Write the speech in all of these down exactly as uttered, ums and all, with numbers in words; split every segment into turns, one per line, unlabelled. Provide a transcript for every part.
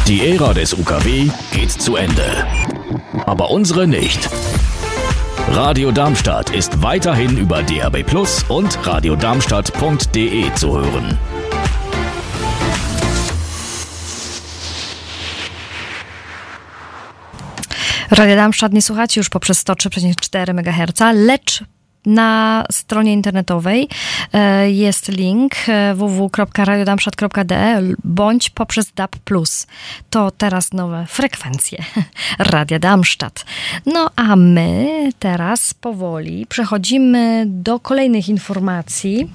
Die Ära des U K W geht zu Ende. Aber unsere nicht. Radio Darmstadt ist weiterhin über D A B Plus und radiodarmstadt punkt de zu hören.
Radio Darmstadt nie słuchacie już poprzez sto trzy przecinek cztery megaherca, lecz na stronie internetowej jest link w w w kropka radiodarmstadt kropka de bądź poprzez D A B plus. To teraz nowe frekwencje Radia Darmstadt. No a my teraz powoli przechodzimy do kolejnych informacji.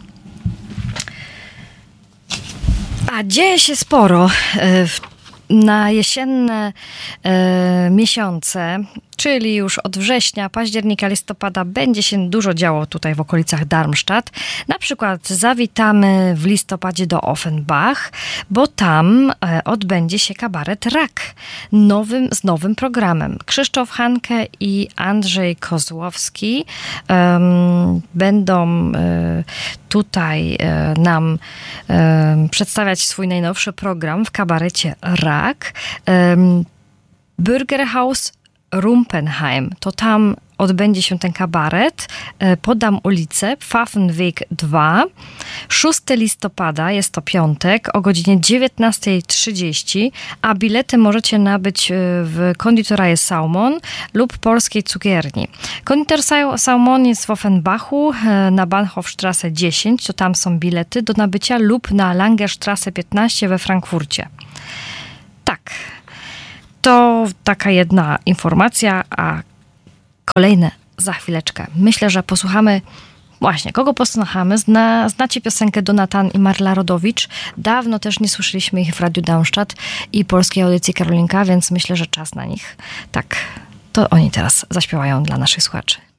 A dzieje się sporo w na jesienne e, miesiące, czyli już od września, października, listopada będzie się dużo działo tutaj w okolicach Darmstadt. Na przykład zawitamy w listopadzie do Offenbach, bo tam e, odbędzie się kabaret Rak nowym, z nowym programem. Krzysztof Hanke i Andrzej Kozłowski um, będą e, tutaj e, nam e, przedstawiać swój najnowszy program w kabarecie Rak. E, Bürgerhaus Rumpenheim. To tam odbędzie się ten kabaret. Podam ulicę, Pfaffenweg dwa. szóstego listopada, jest to piątek, o godzinie dziewiętnasta trzydzieści, a bilety możecie nabyć w Konditoreie Saumon lub Polskiej Cukierni. Konditor Saumon jest w Offenbachu na Bahnhofstrasse dziesięć, to tam są bilety do nabycia, lub na Langerstrasse piętnaście we Frankfurcie. Tak. To taka jedna informacja, a kolejne za chwileczkę. Myślę, że posłuchamy, właśnie, kogo posłuchamy? Zna, znacie piosenkę Donatan i Marla Rodowicz. Dawno też nie słyszeliśmy ich w Radiu Darmstadt i polskiej audycji Karolinka, więc myślę, że czas na nich. Tak, to oni teraz zaśpiewają dla naszych słuchaczy.